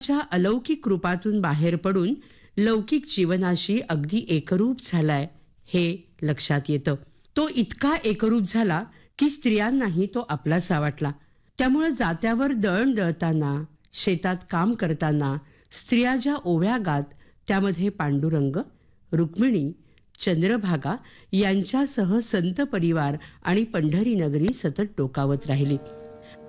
च्या अलौकिक रूपातून बाहेर पडून लौकिक जीवनाशी अगदी एकरूप झालाय हे लक्षात येतं. तो इतका एकरूप झाला की स्त्रियांनाही तो आपलासा वाटला. त्यामुळे जात्यावर दळण दळताना, शेतात काम करताना स्त्रिया ज्या ओव्या गात त्यामध्ये पांडुरंग, रुक्मिणी, चंद्रभागा यांच्यासह संत परिवार आणि पंढरी नगरी सतत डोकावत राहिली.